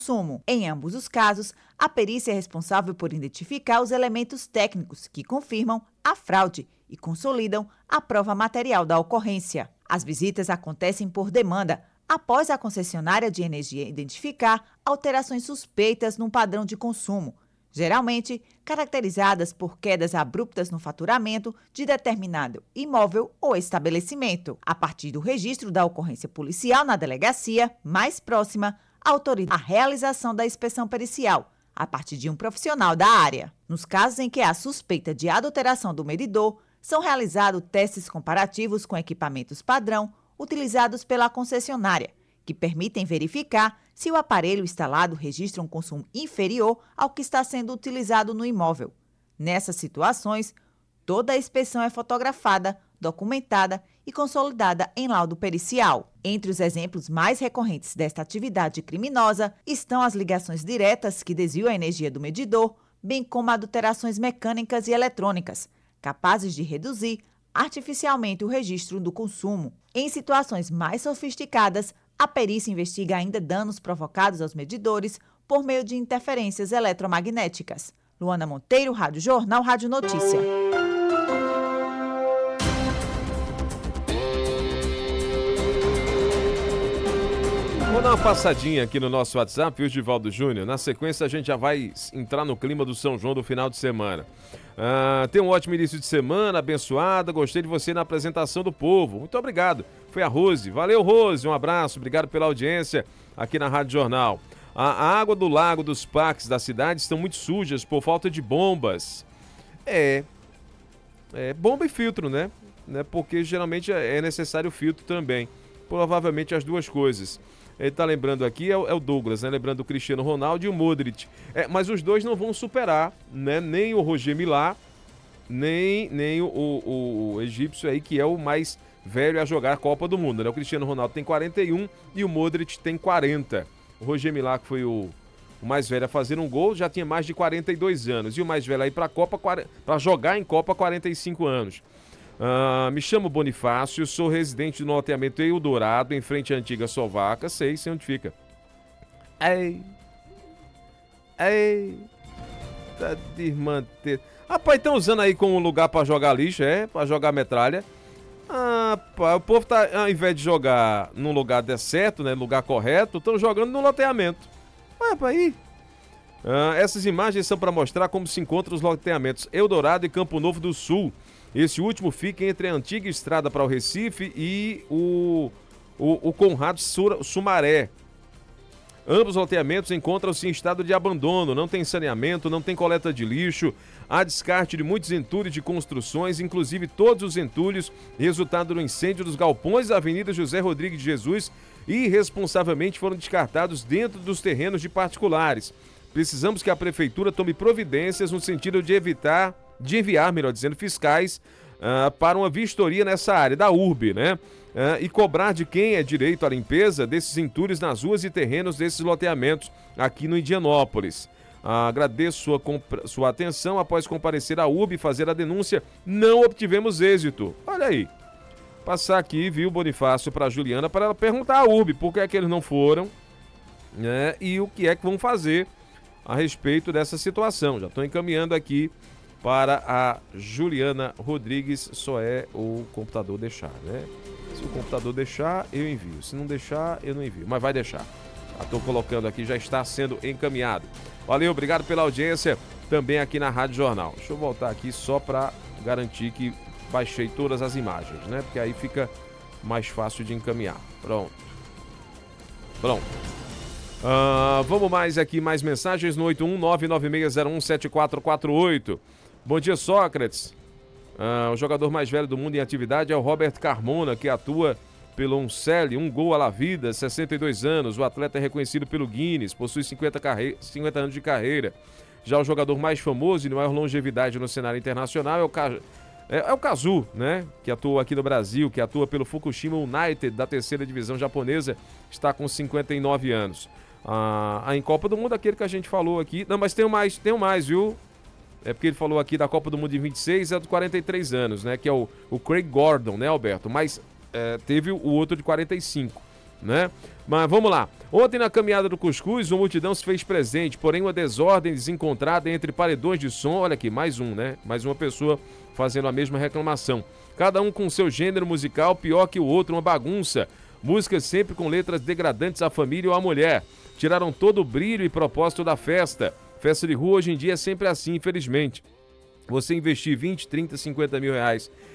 consumo. Em ambos os casos, a perícia é responsável por identificar os elementos técnicos que confirmam a fraude e consolidam a prova material da ocorrência. As visitas acontecem por demanda, após a concessionária de energia identificar alterações suspeitas no padrão de consumo, geralmente caracterizadas por quedas abruptas no faturamento de determinado imóvel ou estabelecimento. A partir do registro da ocorrência policial na delegacia mais próxima, autoriza a realização da inspeção pericial, a partir de um profissional da área. Nos casos em que há suspeita de adulteração do medidor, são realizados testes comparativos com equipamentos padrão utilizados pela concessionária, que permitem verificar se o aparelho instalado registra um consumo inferior ao que está sendo utilizado no imóvel. Nessas situações, toda a inspeção é fotografada, documentada e consolidada em laudo pericial. Entre os exemplos mais recorrentes desta atividade criminosa estão as ligações diretas que desviam a energia do medidor, bem como adulterações mecânicas e eletrônicas, capazes de reduzir artificialmente o registro do consumo. Em situações mais sofisticadas, a perícia investiga ainda danos provocados aos medidores por meio de interferências eletromagnéticas. Luana Monteiro, Rádio Jornal, Rádio Notícia. Vou dar uma passadinha aqui no nosso WhatsApp, o Givaldo Júnior. Na sequência, a gente já vai entrar no clima do São João do final de semana. Tenha um ótimo início de semana, abençoada. Gostei de você na apresentação do povo. Muito obrigado. Foi a Rose. Valeu, Rose. Um abraço. Obrigado pela audiência aqui na Rádio Jornal. A água do lago dos parques da cidade estão muito sujas por falta de bombas. Bomba e filtro, né? Porque geralmente é necessário filtro também. Provavelmente as duas coisas. Ele tá lembrando aqui, é o Douglas, né? Lembrando o Cristiano Ronaldo e o Modric. Mas os dois não vão superar, né? Nem o Roger Milá, nem o egípcio aí, que é o mais velho a jogar a Copa do Mundo, né? O Cristiano Ronaldo tem 41 e o Modric tem 40. O Roger Milá, que foi o mais velho a fazer um gol, já tinha mais de 42 anos. E o mais velho aí para jogar em Copa, 45 anos. Me chamo Bonifácio, sou residente do loteamento Eldorado, em frente à antiga Sovaca, sei onde fica. Tá de manter. Rapaz, estão usando aí como lugar pra jogar lixo, pra jogar metralha. O povo tá, ao invés de jogar num lugar certo, né, lugar correto, estão jogando no loteamento. Aí. Essas imagens são para mostrar como se encontram os loteamentos Eldorado e Campo Novo do Sul. Esse último fica entre a antiga estrada para o Recife e o Conrado Sumaré. Ambos loteamentos encontram-se em estado de abandono, não tem saneamento, não tem coleta de lixo, há descarte de muitos entulhos de construções, inclusive todos os entulhos resultado do incêndio dos galpões da Avenida José Rodrigues de Jesus, irresponsavelmente foram descartados dentro dos terrenos de particulares. Precisamos que a Prefeitura tome providências no sentido de enviar, fiscais para uma vistoria nessa área da URB, né? E cobrar de quem é direito à limpeza desses entulhos nas ruas e terrenos desses loteamentos aqui no Indianópolis. Agradeço sua atenção. Após comparecer à URB e fazer a denúncia, não obtivemos êxito. Olha aí. Passar aqui, viu, Bonifácio, para a Juliana, para ela perguntar à URB por que é que eles não foram, né? E o que é que vão fazer a respeito dessa situação. Já estou encaminhando aqui para a Juliana Rodrigues, só é o computador deixar, né? Se o computador deixar, eu envio. Se não deixar, eu não envio, mas vai deixar. Já estou colocando aqui, já está sendo encaminhado. Valeu, obrigado pela audiência também aqui na Rádio Jornal. Deixa eu voltar aqui só para garantir que baixei todas as imagens, né? Porque aí fica mais fácil de encaminhar. Pronto. Vamos mais aqui, mais mensagens no 81996017448. Bom dia, Sócrates. O jogador mais velho do mundo em atividade é o Robert Carmona, que atua pelo Uncel, um gol à la vida, 62 anos. O atleta é reconhecido pelo Guinness, possui 50 anos de carreira. Já o jogador mais famoso e de maior longevidade no cenário internacional é o Kazu, né? Que atua aqui no Brasil, que atua pelo Fukushima United, da terceira divisão japonesa, está com 59 anos. Em Copa do Mundo, aquele que a gente falou aqui. Não, mas tem mais, viu? É porque ele falou aqui da Copa do Mundo de 26, é de 43 anos, né? Que é o Craig Gordon, né, Alberto? Mas teve o outro de 45, né? Mas vamos lá. Ontem na caminhada do Cuscuz, uma multidão se fez presente, porém uma desordem desencontrada entre paredões de som. Olha aqui, mais um, né? Mais uma pessoa fazendo a mesma reclamação. Cada um com seu gênero musical, pior que o outro, uma bagunça. Músicas sempre com letras degradantes à família ou à mulher. Tiraram todo o brilho e propósito da festa. Festa de rua hoje em dia é sempre assim, infelizmente. Você investir 20, 30, 50 mil reais